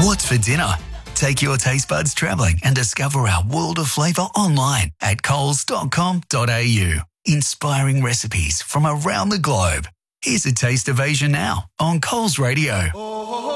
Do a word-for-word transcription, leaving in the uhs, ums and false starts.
What's for dinner? Take your taste buds travelling and discover our world of flavour online at coles dot com dot a u. Inspiring recipes from around the globe. Here's a taste of Asia now on Coles Radio.